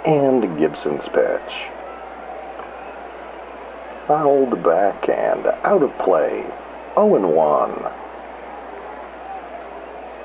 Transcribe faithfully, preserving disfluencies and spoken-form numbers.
and Gibson's pitch. Fouled back and out of play. oh and one.